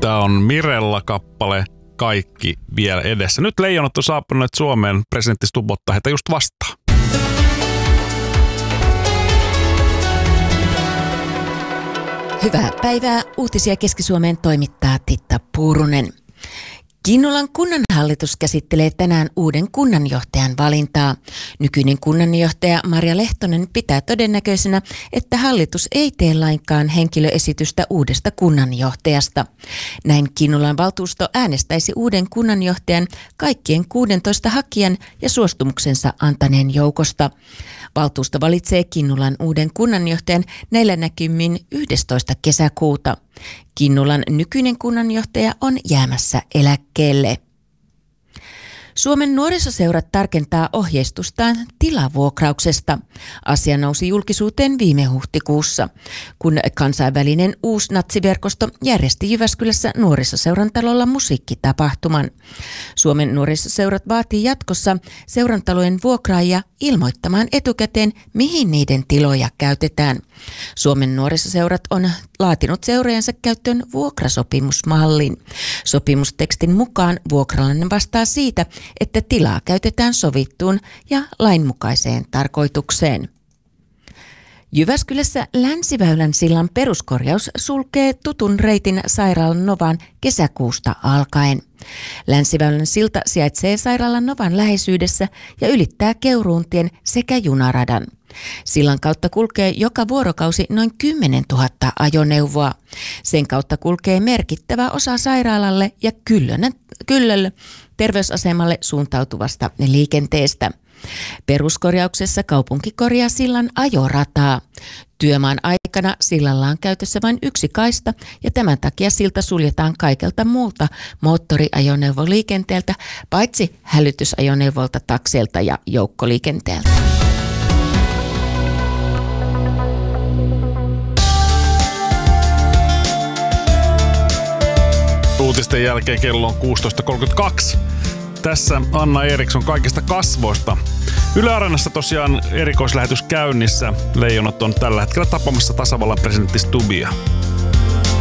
Tämä on Mirella-kappale Kaikki vielä edessä. Nyt leijonat on saapuneet Suomeen. Presidentti Stubb ottaa heitä just vastaan. Hyvää päivää. Uutisia Keski-Suomeen toimittaa Titta Puurunen. Kinnulan kunnanhallitus käsittelee tänään uuden kunnanjohtajan valintaa. Nykyinen kunnanjohtaja Marja Lehtonen pitää todennäköisenä, että hallitus ei tee lainkaan henkilöesitystä uudesta kunnanjohtajasta. Näin Kinnulan valtuusto äänestäisi uuden kunnanjohtajan kaikkien 16 hakijan ja suostumuksensa antaneen joukosta. Valtuusto valitsee Kinnulan uuden kunnanjohtajan näillä näkymin 11. kesäkuuta. Kinnulan nykyinen kunnanjohtaja on jäämässä eläkkeelle. Suomen nuorisoseurat tarkentaa ohjeistustaan tilavuokrauksesta. Asia nousi julkisuuteen viime huhtikuussa, kun kansainvälinen uusnatsiverkosto järjesti Jyväskylässä nuorisoseuran talolla musiikkitapahtuman. Suomen nuorisoseurat vaatii jatkossa seurantalojen vuokraajia ilmoittamaan etukäteen, mihin niiden tiloja käytetään. Suomen nuorisoseurat on laatinut seurajansa käyttöön vuokrasopimusmallin. Sopimustekstin mukaan vuokralainen vastaa siitä, että tilaa käytetään sovittuun ja lainmukaiseen tarkoitukseen. Jyväskylässä Länsiväylän sillan peruskorjaus sulkee tutun reitin Sairaalan Novan kesäkuusta alkaen. Länsiväylän silta sijaitsee Sairaalan Novan läheisyydessä ja ylittää Keuruuntien sekä junaradan. Sillan kautta kulkee joka vuorokausi noin 10 000 ajoneuvoa. Sen kautta kulkee merkittävä osa sairaalalle ja Kyllölle terveysasemalle suuntautuvasta liikenteestä. Peruskorjauksessa kaupunki korjaa sillan ajorataa. Työmaan aikana sillalla on käytössä vain yksi kaista ja tämän takia silta suljetaan kaikelta muulta moottoriajoneuvoliikenteeltä, paitsi hälytysajoneuvolta, takseilta ja joukkoliikenteeltä. Uutisten jälkeen kello on 16.32. Tässä Anna Eriksson kaikista kasvoista. Yle Areenassa tosiaan erikoislähetys käynnissä. Leijonat on tällä hetkellä tapaamassa tasavallan presidentti Stubbia.